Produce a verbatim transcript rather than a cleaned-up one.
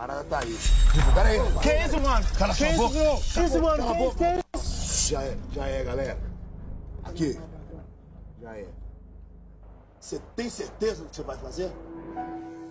parada tá aí. Pera aí. Que isso, mano? Cala que sua boca. isso, que isso, mano? Cala a Que boca. que é isso? Já é, já é, galera. Aqui. Já é. Você tem certeza do que você vai fazer?